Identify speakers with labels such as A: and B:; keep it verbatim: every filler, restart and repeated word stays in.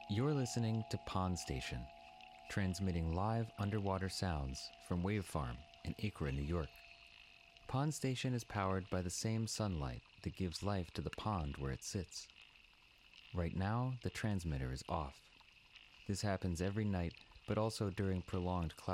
A: You're listening to Pond Station, transmitting live underwater sounds from Wave Farm in Acra, New York. Pond Station is powered by the same sunlight that gives life to the pond where it sits. Right now, the transmitter is off. This happens every night, but also during prolonged cloud